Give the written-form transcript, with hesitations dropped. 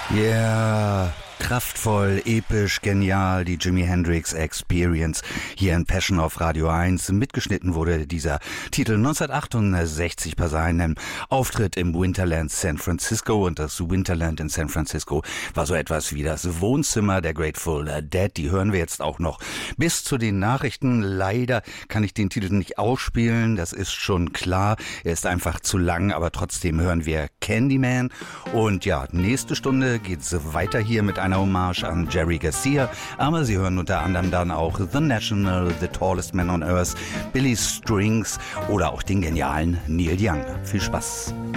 Yeah, kraftvoll, episch, genial, die Jimi Hendrix Experience hier in Passion auf Radio 1. Mitgeschnitten wurde dieser Titel 1968 bei seinem Auftritt im Winterland San Francisco, und das Winterland in San Francisco war so etwas wie das Wohnzimmer der Grateful Dead. Die hören wir jetzt auch noch bis zu den Nachrichten. Leider kann ich den Titel nicht ausspielen, das ist schon klar. Er ist einfach zu lang, aber trotzdem hören wir Candyman. Und ja, nächste Stunde geht's weiter hier mit einer Hommage an Jerry Garcia, aber Sie hören unter anderem dann auch The National, The Tallest Man on Earth, Billy Strings oder auch den genialen Neil Young. Viel Spaß!